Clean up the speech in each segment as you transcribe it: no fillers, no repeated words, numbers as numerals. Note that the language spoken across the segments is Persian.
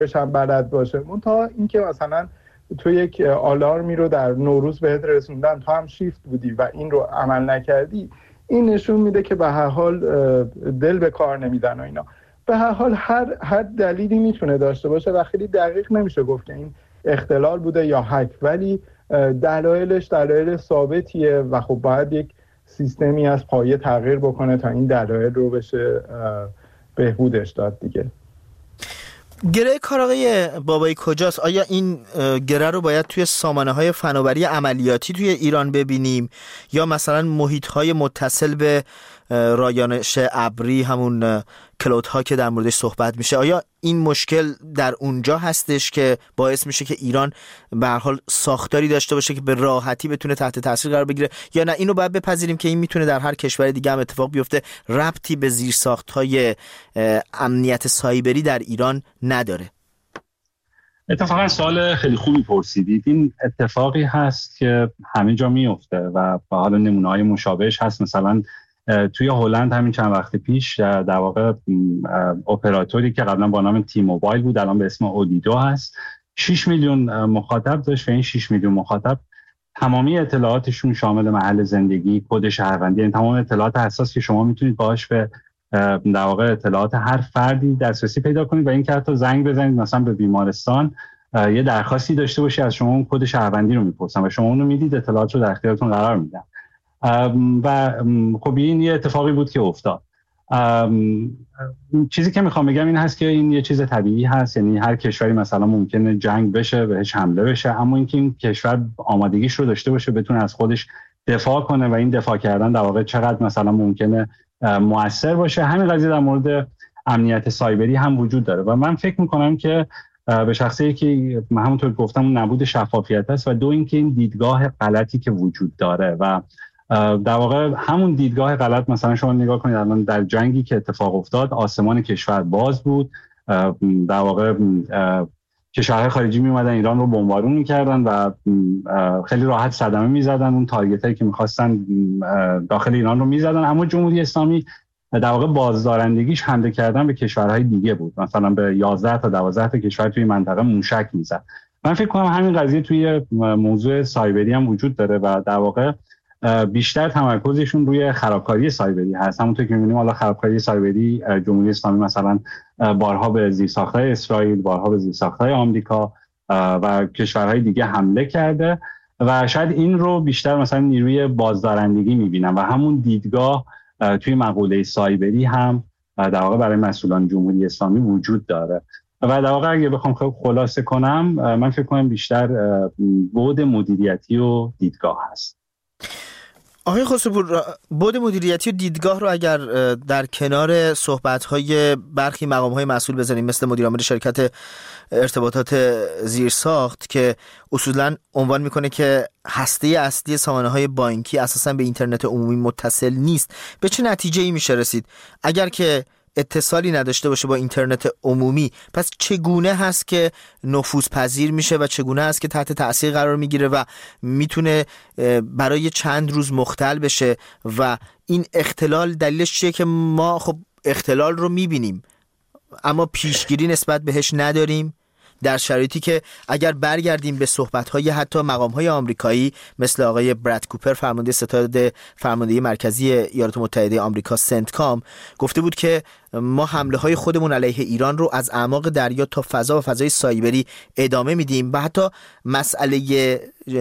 هم بلد باشه. منتها اینکه مثلا تو یک آلارمی رو در نوروز بهت رسوندن، تو هم شیفت بودی و این رو عمل نکردی، این نشون میده که به هر حال دل به کار نمیدن و اینا. به هر حال هر دلیلی میتونه داشته باشه و خیلی دقیق نمیشه گفت که این اختلال بوده یا هک، ولی دلایلش دلایل ثابتیه و خب باید یک سیستمی از پایه تغییر بکنه تا این دلایل رو بشه بهبودش داد دیگه. گره کار آقای بابایی کجاست؟ آیا این گره رو باید توی سامانه‌های فناوری عملیاتی توی ایران ببینیم یا مثلا محیط‌های متصل به رایانش ابری، همون کلودها که در موردش صحبت میشه، آیا این مشکل در اونجا هستش که باعث میشه که ایران به هر حال ساختاری داشته باشه که به راحتی بتونه تحت تاثیر قرار بگیره، یا نه اینو باید بپذیریم که این میتونه در هر کشور دیگه هم اتفاق بیفته، ربطی به زیرساخت‌های امنیت سایبری در ایران نداره؟ اتفاقا سوال خیلی خوبی پرسیدید. این اتفاقی هست که همه جا میفته و به حال نمونه‌های مشابهش هست. مثلا توی هلند همین چند وقت پیش در واقع اپراتوری که قبلا با نام تی موبایل بود الان به اسم اودیدو هست 6 میلیون مخاطب داشت و این 6 میلیون مخاطب تمامی اطلاعاتشون شامل محل زندگی، کد شهروندی، یعنی تمام اطلاعات حساس که شما میتونید باهاش به در واقع اطلاعات هر فردی دسترسی پیدا کنید و این که حتی زنگ بزنید مثلا به بیمارستان یه درخواستی داشته باشی از شما اون کد شهروندی رو میپرسن و شما اون رو میدید، اطلاعات رو در اختیارتون قرار میدن. و خب این یه اتفاقی بود که افتاد. چیزی که میخوام بگم این هست که این یه چیز طبیعی هست، یعنی هر کشوری مثلا ممکنه جنگ بشه، بهش حمله بشه، اما اینکه این کشور آمادگیش رو داشته باشه بتونه از خودش دفاع کنه و این دفاع کردن در واقع چقدر مثلا ممکنه مؤثر باشه، همین قضیه در مورد امنیت سایبری هم وجود داره و من فکر میکنم که به شخصی که همونطور گفتم اون نبود شفافیت است و دو اینکه این دیدگاه غلطی که وجود داره و در واقع همون دیدگاه غلط. مثلا شما نگاه کنید الان در جنگی که اتفاق افتاد آسمان کشور باز بود، در واقع کشورهای خارجی می اومدن ایران رو بمبارون می‌کردن و خیلی راحت صدمه می‌زدن، اون تارگتایی که می‌خواستن داخل ایران رو می‌زدن، اما جمهوری اسلامی در واقع بازدارندگیش حمله کردن به کشورهای دیگه بود، مثلا به 11 تا 12 تا کشور توی منطقه موشک می‌زد. من فکر کنم همین قضیه توی موضوع سایبری هم وجود داره و در واقع بیشتر تمرکزشون روی خرابکاری سایبری هست. همونطور که می‌بینیم حالا خرابکاری سایبری جمهوری اسلامی مثلا بارها به زیرساخت‌های اسرائیل، بارها به زیرساخت‌های آمریکا و کشورهای دیگه حمله کرده و شاید این رو بیشتر مثلا نیروی بازدارندگی می‌بینن و همون دیدگاه توی مقوله سایبری هم در واقع برای مسئولان جمهوری اسلامی وجود داره و در واقع اگه بخوام خلاصه کنم من فکر کنم بیشتر بعد مدیریتی و دیدگاه هست. آقای خسروپور، بعد مدیریتی و دیدگاه رو اگر در کنار صحبت‌های برخی مقام‌های مسئول بزنیم مثل مدیر عامل شرکت ارتباطات زیرساخت که اصولاً عنوان میکنه که هسته اصلی سامانه‌های بانکی اساساً به اینترنت عمومی متصل نیست، به چه نتیجه‌ای میشه رسید؟ اگر که اتصالی نداشته باشه با اینترنت عمومی، پس چگونه هست که نفوذ پذیر میشه و چگونه هست که تحت تأثیر قرار میگیره و میتونه برای چند روز مختل بشه؟ و این اختلال دلیلش چیه که ما خب اختلال رو میبینیم اما پیشگیری نسبت بهش نداریم، در شرایطی که اگر برگردیم به صحبت‌های حتی مقام‌های آمریکایی مثل آقای براد کوپر فرمانده ستاد فرماندهی مرکزی ایالات متحده آمریکا سنتکام گفته بود که ما حمله‌های خودمون علیه ایران رو از اعماق دریا تا فضا و فضای سایبری ادامه میدیم و حتی مسئله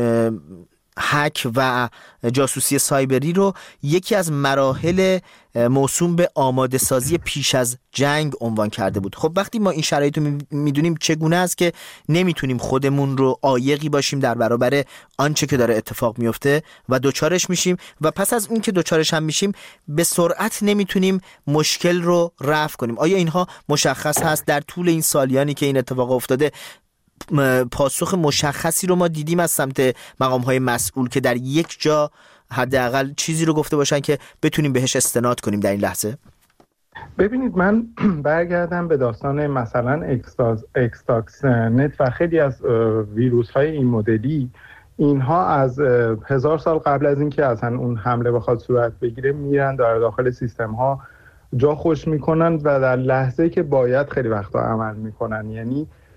هک و جاسوسی سایبری رو یکی از مراحل موسوم به آماده سازی پیش از جنگ عنوان کرده بود. خب وقتی ما این شرایط رو میدونیم چگونه است که نمیتونیم خودمون رو عایقی باشیم در برابر آنچه که داره اتفاق میفته و دوچارش میشیم و پس از اون که دوچارش هم میشیم به سرعت نمیتونیم مشکل رو رفع کنیم؟ آیا اینها مشخص هست در طول این سالیانی که این اتفاق افتاده؟ پاسخ مشخصی رو ما دیدیم از سمت مقام‌های مسئول که در یک جا حداقل چیزی رو گفته باشن که بتونیم بهش استناد کنیم در این لحظه؟ ببینید، من برگردم به داستان مثلا اکستاکس نت و خیلی از ویروس‌های این مدلی، اینها از 1000 سال قبل از اینکه اصلا اون حمله بخواد صورت بگیره میرن در داخل سیستم‌ها جا خوش میکنن و در لحظه‌ای که باید خیلی وقتا عمل میکنن. یعنی